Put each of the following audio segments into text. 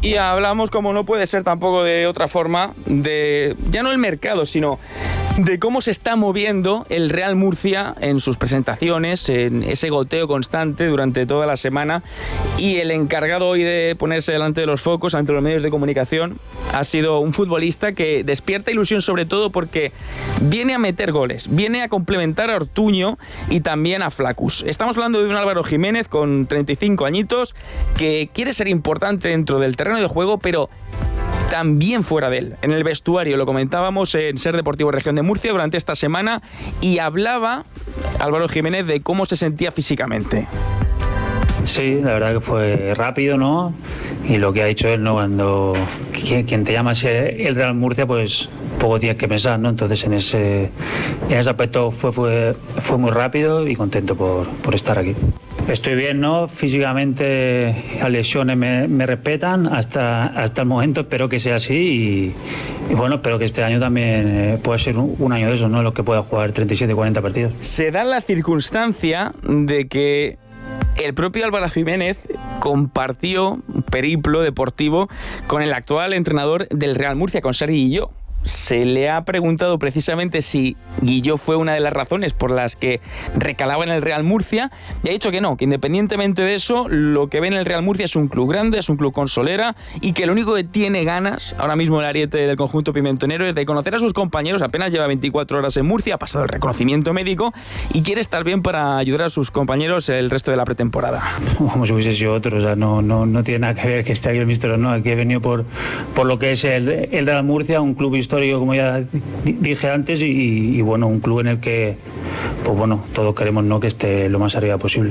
Y hablamos, como no puede ser tampoco de otra forma, de ya no el mercado, sino de cómo se está moviendo el Real Murcia en sus presentaciones, en ese goteo constante durante toda la semana. Y el encargado hoy de ponerse delante de los focos, ante los medios de comunicación, ha sido un futbolista que despierta ilusión, sobre todo porque viene a meter goles, viene a complementar a Ortuño y también a Flaccus. Estamos hablando de un Álvaro Jiménez con 35 añitos que quiere ser importante dentro del terreno de juego, pero también fuera de él, en el vestuario. Lo comentábamos en Ser Deportivo Región de Murcia durante esta semana y hablaba Álvaro Jiménez de cómo se sentía físicamente. Sí, la verdad que fue rápido, ¿no? Y lo que ha dicho él, ¿no? Cuando quien te llama el Real Murcia, pues poco tienes que pensar, ¿no? Entonces en ese aspecto fue muy rápido y contento por estar aquí. Estoy bien, ¿no? Físicamente las lesiones me respetan hasta el momento, espero que sea así y bueno, espero que este año también pueda ser un año de eso, ¿no? En los que pueda jugar 37-40 partidos. Se da la circunstancia de que el propio Álvaro Jiménez compartió un periplo deportivo con el actual entrenador del Real Murcia, con Sergi Guilló. Se le ha preguntado precisamente si Guilló fue una de las razones por las que recalaba en el Real Murcia y ha dicho que no, que independientemente de eso, lo que ve en el Real Murcia es un club grande, es un club con solera y que lo único que tiene ganas ahora mismo el ariete del conjunto pimentonero es de conocer a sus compañeros. Apenas lleva 24 horas en Murcia, ha pasado el reconocimiento médico y quiere estar bien para ayudar a sus compañeros el resto de la pretemporada. Como si hubiese sido otro, o sea, no tiene nada que ver que esté aquí el míster o no. Aquí he venido por lo que es el Real Murcia, un club histórico, como ya dije antes, y bueno, un club en el que pues bueno, todos queremos, ¿no?, que esté lo más arriba posible.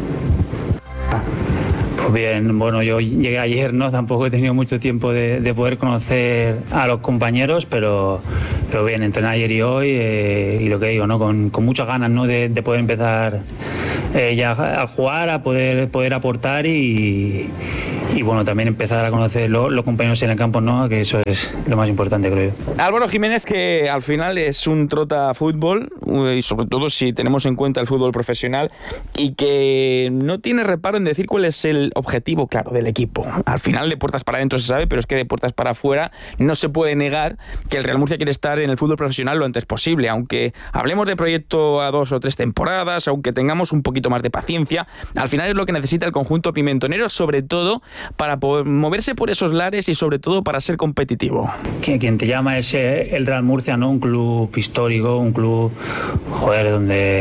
Pues bien, bueno, yo llegué ayer, ¿no? Tampoco he tenido mucho tiempo de poder conocer a los compañeros, pero bien, entrené ayer y hoy y lo que digo, ¿no? Con muchas ganas, ¿no?, de poder empezar ya a jugar, a poder aportar y bueno, también empezar a conocer los compañeros en el campo, ¿no?, que eso es lo más importante, creo yo. Álvaro Jiménez, que al final es un trota fútbol y sobre todo si tenemos en cuenta el fútbol profesional, y que no tiene reparo en decir cuál es el objetivo claro del equipo. Al final de puertas para adentro se sabe, pero es que de puertas para afuera no se puede negar que el Real Murcia quiere estar en el fútbol profesional lo antes posible, aunque hablemos de proyecto a 2 o 3 temporadas, aunque tengamos un poquito más de paciencia, al final es lo que necesita el conjunto pimentonero, sobre todo para poder moverse por esos lares y sobre todo para ser competitivo. Quien te llama es el Real Murcia, ¿no? Un club histórico, un club, joder,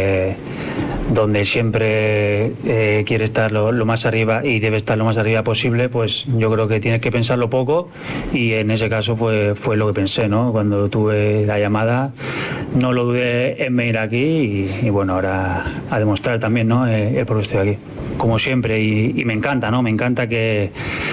donde siempre quiere estar lo más arriba y debe estar lo más arriba posible. Pues yo creo que tienes que pensarlo poco y en ese caso fue lo que pensé, ¿no? Cuando tuve la llamada no lo dudé en venir aquí y bueno, ahora a demostrar también, ¿no?, el por qué estoy aquí. Como siempre, y me encanta, ¿no? Me encanta que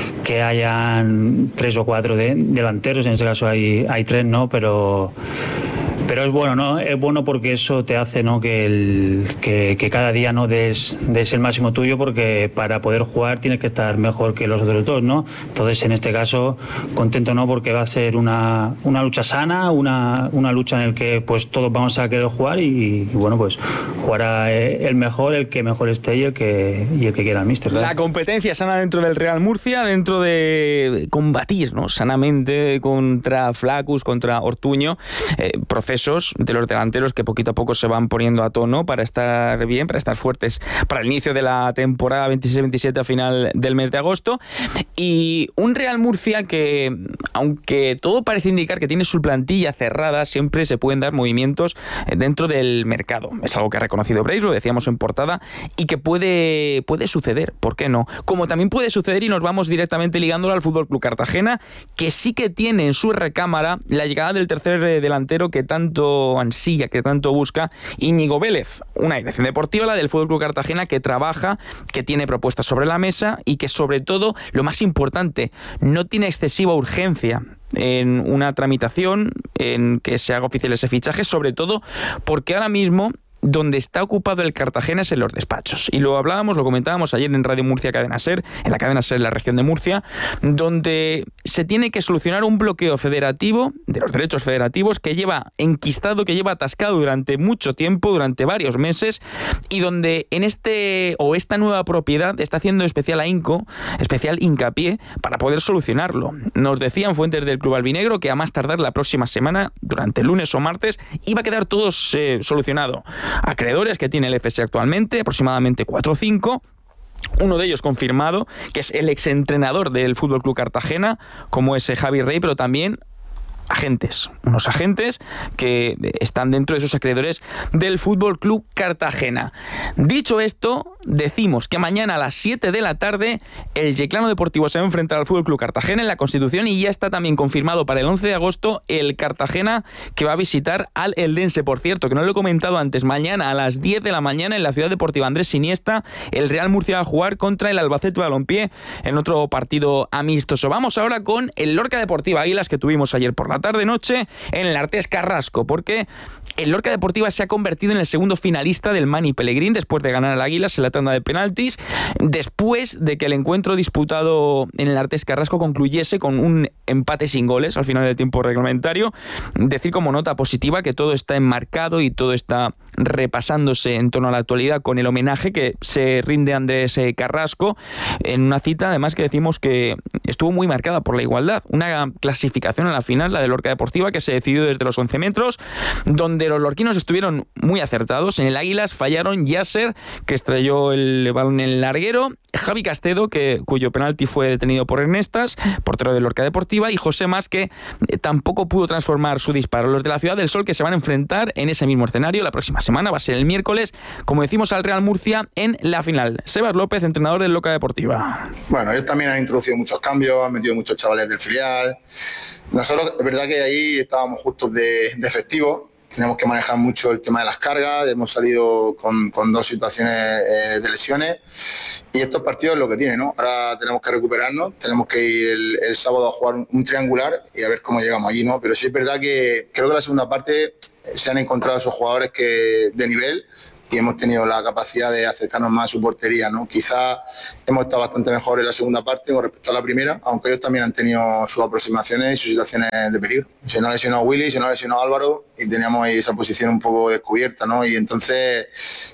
hayan 3 o 4 delanteros, en este caso hay 3, ¿no? Pero es bueno, ¿no? Es bueno porque eso te hace, ¿no?, que cada día no des el máximo tuyo, porque para poder jugar tienes que estar mejor que los otros 2, ¿no? Entonces, en este caso, contento, ¿no?, porque va a ser una lucha sana, una lucha en la que pues todos vamos a querer jugar y bueno, pues jugará el mejor, el que mejor esté y el que quiera el míster, ¿verdad? La competencia sana dentro del Real Murcia, dentro de combatir, ¿no?, sanamente contra Flaccus, contra Ortuño, procesos de los delanteros que poquito a poco se van poniendo a tono para estar bien, para estar fuertes para el inicio de la temporada 26-27 a final del mes de agosto, y un Real Murcia que, aunque todo parece indicar que tiene su plantilla cerrada, siempre se pueden dar movimientos dentro del mercado. Es algo que ha reconocido Brais, lo decíamos en portada, y que puede suceder, ¿por qué no? Como también puede suceder, y nos vamos directamente ligándolo al Fútbol Club Cartagena, que sí que tiene en su recámara la llegada del tercer delantero que tanto ansía, que tanto busca, Íñigo Vélez. Una dirección deportiva, la del Fútbol Club Cartagena, que trabaja, que tiene propuestas sobre la mesa y que, sobre todo, lo más importante, no tiene excesiva urgencia en una tramitación, en que se haga oficial ese fichaje, sobre todo porque ahora mismo donde está ocupado el Cartagena es en los despachos. Y lo comentábamos ayer en Radio Murcia Cadena Ser, en la Cadena Ser en la región de Murcia, donde se tiene que solucionar un bloqueo federativo de los derechos federativos que lleva enquistado, que lleva atascado durante mucho tiempo, durante varios meses, y donde en esta nueva propiedad está haciendo especial hincapié para poder solucionarlo. Nos decían fuentes del club albinegro que a más tardar la próxima semana, durante el lunes o martes, iba a quedar todo solucionado. Acreedores que tiene el FC actualmente, aproximadamente 4 o 5, uno de ellos confirmado, que es el exentrenador del FC Cartagena, como es Javi Rey, pero también unos agentes que están dentro de esos acreedores del FC Cartagena. Dicho esto, decimos que mañana a las 7 de la tarde el Yeclano Deportivo se va a enfrentar al FC Cartagena en la Constitución, y ya está también confirmado para el 11 de agosto el Cartagena, que va a visitar al Eldense. Por cierto, que no lo he comentado antes, mañana a las 10 de la mañana en la Ciudad Deportiva Andrés Iniesta, el Real Murcia va a jugar contra el Albacete Balompié en otro partido amistoso. Vamos ahora con el Lorca Deportiva Águilas, que tuvimos ayer por la tarde-noche en el Artés Carrasco, porque el Lorca Deportiva se ha convertido en el segundo finalista del Mani Pellegrín después de ganar al Águilas en la tanda de penaltis, después de que el encuentro disputado en el Artés Carrasco concluyese con un empate sin goles al final del tiempo reglamentario. Decir como nota positiva que todo está enmarcado y todo está repasándose en torno a la actualidad con el homenaje que se rinde a Andrés Carrasco en una cita, además, que decimos que estuvo muy marcada por la igualdad. Una clasificación a la final, la de Lorca Deportiva, que se decidió desde los 11 metros, donde los lorquinos estuvieron muy acertados. En el Águilas fallaron Yasser, que estrelló el balón en el larguero, Javi Castedo, cuyo penalti fue detenido por Ernestas, portero de Lorca Deportiva, y José Mas, que tampoco pudo transformar su disparo. Los de la Ciudad del Sol, que se van a enfrentar en ese mismo escenario la próxima semana, va a ser el miércoles, como decimos, al Real Murcia en la final. Sebas López, entrenador del Lorca Deportiva. Bueno, ellos también han introducido muchos cambios, han metido muchos chavales del filial. Nosotros, es verdad que ahí estábamos justos de efectivo. Tenemos que manejar mucho el tema de las cargas, hemos salido con 2 situaciones de lesiones, y estos partidos es lo que tienen, ¿no? Ahora tenemos que recuperarnos, tenemos que ir el sábado a jugar un triangular y a ver cómo llegamos allí, ¿no? Pero sí es verdad que creo que la segunda parte se han encontrado esos jugadores de nivel, y hemos tenido la capacidad de acercarnos más a su portería, ¿no? Quizás hemos estado bastante mejor en la segunda parte con respecto a la primera, aunque ellos también han tenido sus aproximaciones y sus situaciones de peligro. Se nos ha lesionado Willy, se nos ha lesionado Álvaro, y teníamos ahí esa posición un poco descubierta, ¿no? Y entonces,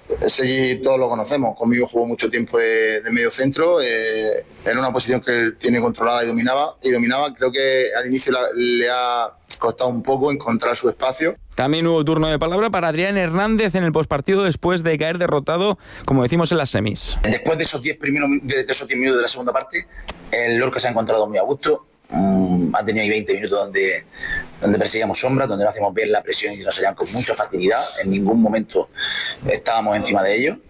ese todos lo conocemos. Conmigo jugó mucho tiempo de medio centro, en una posición que él tiene controlada y dominaba. Creo que al inicio le ha costado un poco encontrar su espacio. También hubo turno de palabra para Adrián Hernández en el postpartido después de caer derrotado, como decimos, en las semis. Después de esos 10 minutos de la segunda parte, el Lorca se ha encontrado muy a gusto. Ha tenido ahí 20 minutos donde perseguíamos sombras, donde no hacíamos ver la presión y nos salían con mucha facilidad. En ningún momento estábamos encima de ellos.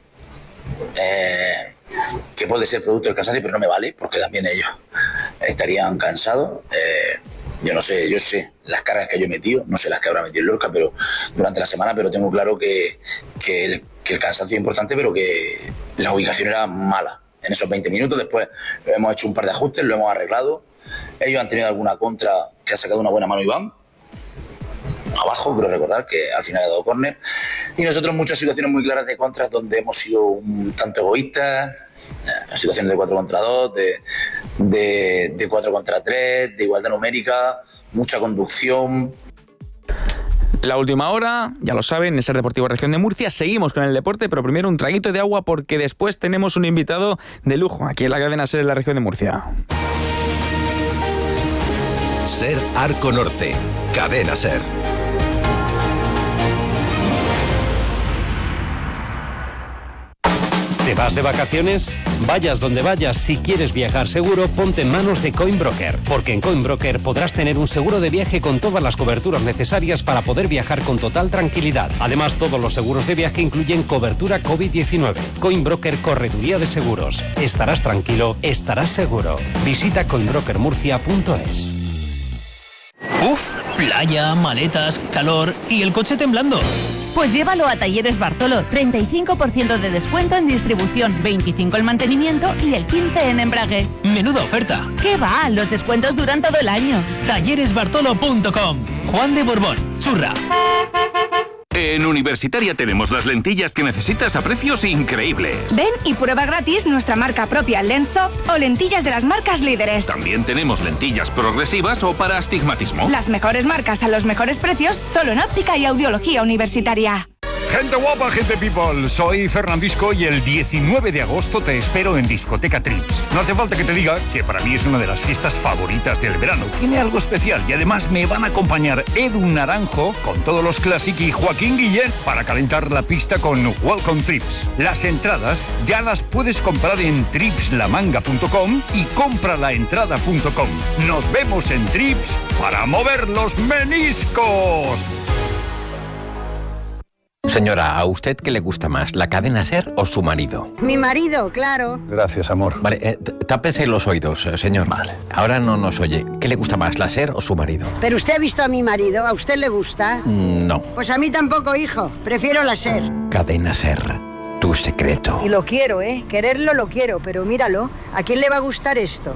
Que puede ser producto del cansancio, pero no me vale, porque también ellos estarían cansados. Yo no sé, yo sé las cargas que yo he metido, no sé las que habrá metido el Lorca, pero durante la semana, pero tengo claro que el cansancio es importante, pero que la ubicación era mala en esos 20 minutos. Después hemos hecho un par de ajustes, lo hemos arreglado. Ellos han tenido alguna contra que ha sacado una buena mano Iván, abajo, creo recordar que al final ha dado córner, y nosotros muchas situaciones muy claras de contras donde hemos sido un tanto egoístas, situaciones de 4 contra 2, de 4 contra 3, de igualdad numérica, mucha conducción. La última hora, ya lo saben, en Ser Deportivo Región de Murcia. Seguimos con el deporte, pero primero un traguito de agua, porque después tenemos un invitado de lujo aquí en la cadena Ser en la Región de Murcia. Ser Arco Norte, cadena Ser. ¿Te vas de vacaciones? Vayas donde vayas, si quieres viajar seguro, ponte en manos de Coinbroker, porque en Coinbroker podrás tener un seguro de viaje con todas las coberturas necesarias para poder viajar con total tranquilidad. Además, todos los seguros de viaje incluyen cobertura COVID-19. Coinbroker, correduría de seguros. Estarás tranquilo, estarás seguro. Visita coinbrokermurcia.es. Uf, playa, maletas, calor y el coche temblando. Pues llévalo a Talleres Bartolo, 35% de descuento en distribución, 25% en mantenimiento y el 15% en embrague. Menuda oferta. ¿Qué va? Los descuentos duran todo el año. Talleresbartolo.com. Juan de Borbón, Churra. En Universitaria tenemos las lentillas que necesitas a precios increíbles. Ven y prueba gratis nuestra marca propia Lenssoft o lentillas de las marcas líderes. También tenemos lentillas progresivas o para astigmatismo. Las mejores marcas a los mejores precios, solo en óptica y audiología universitaria. Gente guapa, gente people, soy Fernandisco y el 19 de agosto te espero en Discoteca Trips. No hace falta que te diga que para mí es una de las fiestas favoritas del verano. Tiene algo especial y además me van a acompañar Edu Naranjo con todos los Classic y Joaquín Guillén para calentar la pista con Welcome Trips. Las entradas ya las puedes comprar en tripslamanga.com y compralaentrada.com. Nos vemos en Trips para mover los meniscos. Señora, ¿a usted qué le gusta más, la cadena SER o su marido? Mi marido, claro. Gracias, amor. Vale, tápese los oídos, señor. Vale. Ahora no nos oye. ¿Qué le gusta más, la SER o su marido? Pero usted ha visto a mi marido, ¿a usted le gusta? No. Pues a mí tampoco, hijo. Prefiero la SER. Cadena SER, tu secreto. Y lo quiero, ¿eh? Quererlo lo quiero, pero míralo. ¿A quién le va a gustar esto?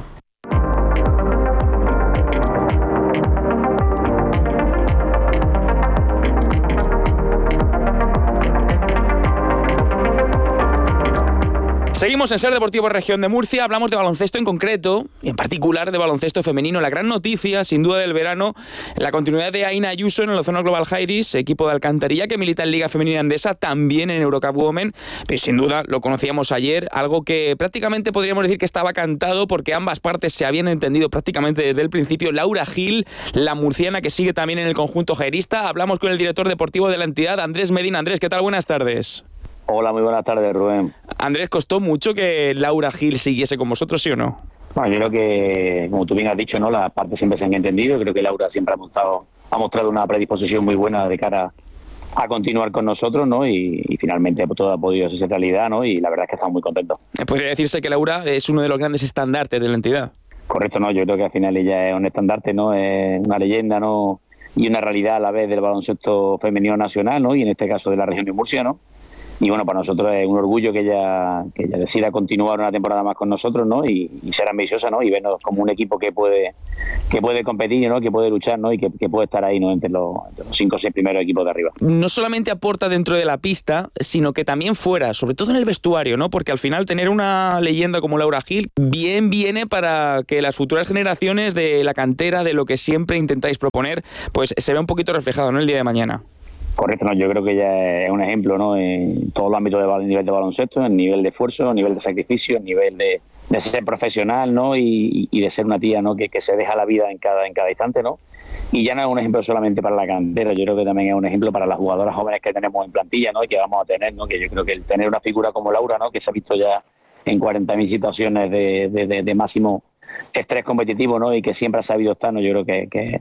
Seguimos en SER Deportivo Región de Murcia, hablamos de baloncesto en concreto, y en particular de baloncesto femenino. La gran noticia, sin duda del verano, la continuidad de Aina Ayuso en el Ozono Global Jairis, equipo de Alcantarilla que milita en Liga Femenina Endesa, también en Eurocup Women, pero sin duda lo conocíamos ayer, algo que prácticamente podríamos decir que estaba cantado porque ambas partes se habían entendido prácticamente desde el principio. Laura Gil, la murciana que sigue también en el conjunto jairista, hablamos con el director deportivo de la entidad, Andrés Medina. Andrés, ¿qué tal? Buenas tardes. Hola, muy buenas tardes, Rubén. Andrés, ¿costó mucho que Laura Gil siguiese con vosotros, sí o no? Bueno, yo creo que, como tú bien has dicho, ¿no? Las partes siempre se han entendido. Creo que Laura siempre ha mostrado una predisposición muy buena de cara a continuar con nosotros, ¿no? Y finalmente todo ha podido ser realidad, ¿no? Y la verdad es que estamos muy contentos. Podría decirse que Laura es uno de los grandes estandartes de la entidad. Correcto, ¿no? Yo creo que al final ella es un estandarte, ¿no? Es una leyenda, ¿no? Y una realidad a la vez del baloncesto femenino nacional, ¿no? Y en este caso de la región de Murcia, ¿no? Y bueno, para nosotros es un orgullo que ella decida continuar una temporada más con nosotros, ¿no? Y ser ambiciosa, ¿no? Y vernos como un equipo que puede competir, ¿no? Que puede luchar, ¿no? Y que puede estar ahí, ¿no? Entre los 5 o 6 primeros equipos de arriba. No solamente aporta dentro de la pista, sino que también fuera, sobre todo en el vestuario, ¿no? Porque al final tener una leyenda como Laura Gil bien viene para que las futuras generaciones de la cantera, de lo que siempre intentáis proponer, pues se vea un poquito reflejado, ¿no? El día de mañana. Correcto, no, yo creo que ella es un ejemplo, ¿no? En todos los ámbitos de nivel de baloncesto, en nivel de esfuerzo, en nivel de sacrificio, en nivel de ser profesional, ¿no? Y de ser una tía, ¿no? Que se deja la vida en cada instante, ¿no? Y ya no es un ejemplo solamente para la cantera, yo creo que también es un ejemplo para las jugadoras jóvenes que tenemos en plantilla, ¿no? Y que vamos a tener, ¿no? Que yo creo que el tener una figura como Laura, ¿no? Que se ha visto ya en 40.000 situaciones de máximo estrés competitivo, ¿no? Y que siempre ha sabido estar, ¿no? Yo creo que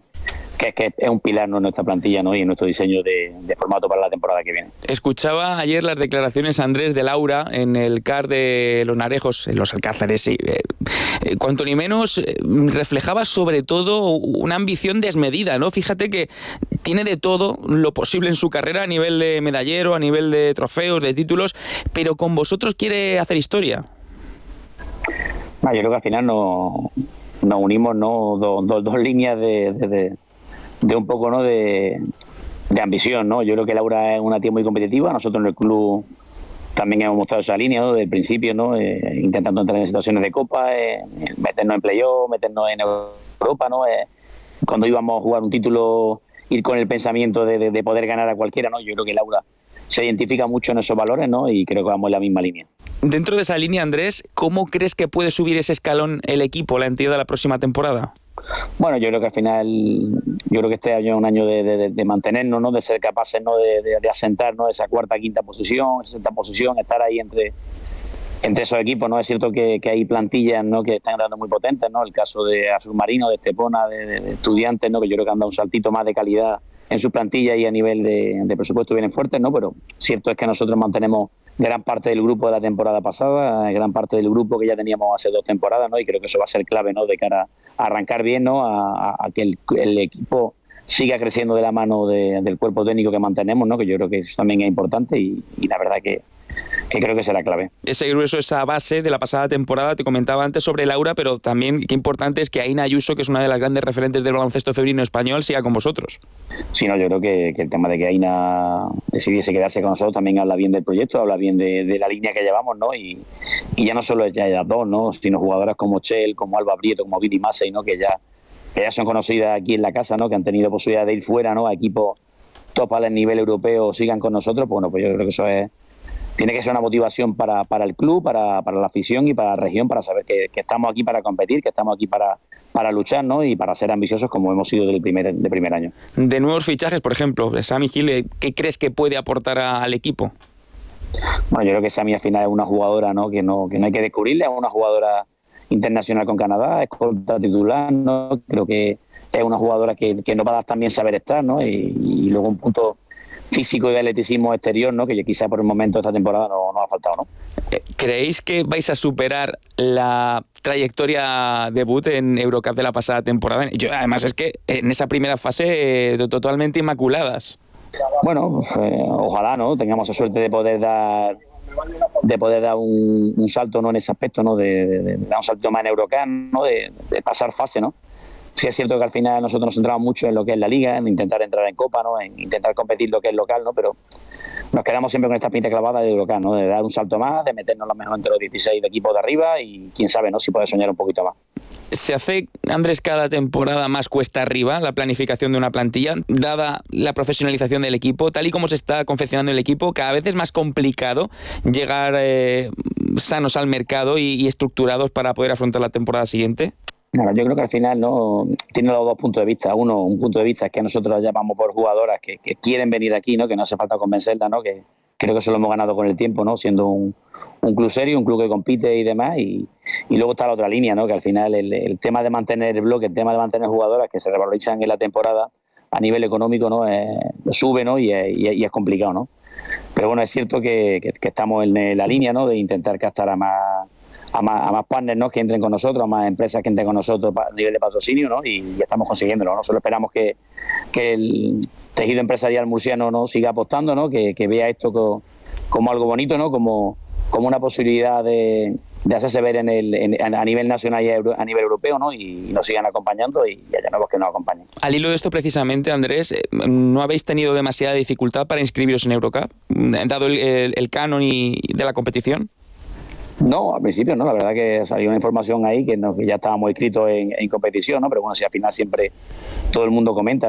es un pilar, ¿no? En nuestra plantilla, ¿no? Y en nuestro diseño de formato para la temporada que viene. Escuchaba ayer las declaraciones, Andrés, de Laura en el CAR de Los Narejos, en Los Alcázares, sí. Cuanto ni menos reflejaba sobre todo una ambición desmedida, ¿no? Fíjate que tiene de todo lo posible en su carrera a nivel de medallero, a nivel de trofeos, de títulos, pero con vosotros quiere hacer historia. Yo creo que al final nos unimos, ¿no? Dos líneas de un poco, ¿no? de ambición, ¿no? Yo creo que Laura es una tía muy competitiva. Nosotros en el club también hemos mostrado esa línea, ¿no? Desde el principio, ¿no? Intentando entrar en situaciones de copa, meternos en playoff, meternos en Europa, ¿no? Cuando íbamos a jugar un título, ir con el pensamiento de poder ganar a cualquiera, ¿no? Yo creo que Laura se identifica mucho en esos valores, ¿no? Y creo que vamos en la misma línea. Dentro de esa línea, Andrés, ¿cómo crees que puede subir ese escalón el equipo, la entidad de la próxima temporada? Bueno, yo creo que al final, yo creo que este año es un año de mantenernos, ¿no? De ser capaces, ¿no? De asentar, ¿no? Esa cuarta, quinta posición, sexta posición, estar ahí entre esos equipos, ¿no? Es cierto que hay plantillas, ¿no? Que están dando muy potentes, ¿no? El caso de Azul Marino, de Estepona, de Estudiantes, ¿no? Que yo creo que han dado un saltito más de calidad en sus plantillas y a nivel de presupuesto vienen fuertes, ¿no? Pero cierto es que nosotros mantenemos gran parte del grupo de la temporada pasada, gran parte del grupo que ya teníamos hace 2 temporadas, ¿no? Y creo que eso va a ser clave, ¿no? De cara a arrancar bien, ¿no? A que el equipo siga creciendo de la mano del cuerpo técnico que mantenemos, ¿no? Que yo creo que eso también es importante y la verdad que creo que será clave. Ese grueso, esa base de la pasada temporada, te comentaba antes sobre Laura, pero también qué importante es que Aina Ayuso, que es una de las grandes referentes del baloncesto femenino español, siga con vosotros. Sí, no, yo creo que el tema de que Aina decidiese quedarse con nosotros también habla bien del proyecto, habla bien de la línea que llevamos, ¿no? Y ya no solo ellas dos, ¿no? Sino jugadoras como Chel, como Alba Prieto, como Vini Massey, ¿no? Que ya son conocidas aquí en la casa, ¿no? Que han tenido posibilidad de ir fuera, ¿no? A equipos top al nivel europeo sigan con nosotros. Bueno, pues yo creo que eso tiene que ser una motivación para el club, para la afición y para la región, para saber que estamos aquí para competir, que estamos aquí para luchar, ¿no? Y para ser ambiciosos como hemos sido de primer año. De nuevos fichajes, por ejemplo, Sami Gil, ¿qué crees que puede aportar al equipo? Bueno, yo creo que Sami al final es una jugadora, ¿no? Que no hay que descubrirle, es una jugadora internacional con Canadá, es escolta titular, ¿no? Creo que es una jugadora que nos va a dar también saber estar, ¿no? Y luego un punto físico y de atleticismo exterior, ¿no? Que quizá por el momento de esta temporada no ha faltado, ¿no? ¿Creéis que vais a superar la trayectoria debut en Eurocup de la pasada temporada? Además es que en esa primera fase totalmente inmaculadas. Bueno, ojalá, ¿no? Tengamos la suerte de poder dar un salto, ¿no? En ese aspecto, ¿no? De dar un salto más en Eurocup, ¿no? De pasar fase, ¿no? Sí es cierto que al final nosotros nos centramos mucho en lo que es la liga, en intentar entrar en Copa, ¿no? En intentar competir lo que es local, ¿no? Pero nos quedamos siempre con esta pinta clavada de local, ¿no? De dar un salto más, de meternos a lo mejor entre los 16 de equipos de arriba y quién sabe, ¿no? Si puede soñar un poquito más. ¿Se hace, Andrés, cada temporada más cuesta arriba la planificación de una plantilla, dada la profesionalización del equipo? Tal y como se está confeccionando el equipo, cada vez es más complicado llegar sanos al mercado y estructurados para poder afrontar la temporada siguiente. Bueno, yo creo que al final no tiene los dos puntos de vista. Un punto de vista es que nosotros llamamos por jugadoras que quieren venir aquí, ¿no? Que no hace falta convencerlas, ¿no? Que creo que eso lo hemos ganado con el tiempo, ¿no? Siendo un club serio, un club que compite y demás. Y luego está la otra línea, ¿no? Que al final el tema de mantener el bloque, el tema de mantener jugadoras que se revalorizan en la temporada a nivel económico, ¿no? Sube, ¿no? Y es complicado, ¿no? Pero bueno, es cierto que estamos en la línea, ¿no? De intentar captar a más partners, ¿no? Que entren con nosotros, a más empresas que entren con nosotros a nivel de patrocinio, ¿no? Y estamos consiguiéndolo, ¿no? Solo esperamos que el tejido empresarial murciano, ¿no? Siga apostando, ¿no? Que vea esto como algo bonito, ¿no? Como una posibilidad de hacerse ver a nivel nacional y a nivel europeo, ¿no? Y nos sigan acompañando y haya nuevos que nos acompañen. Al hilo de esto precisamente, Andrés, ¿no habéis tenido demasiada dificultad para inscribiros en Eurocup, dado el canon de la competición? No, al principio no, la verdad que salió una información ahí que ya estábamos inscritos en competición, ¿no? Pero bueno, si al final siempre todo el mundo comenta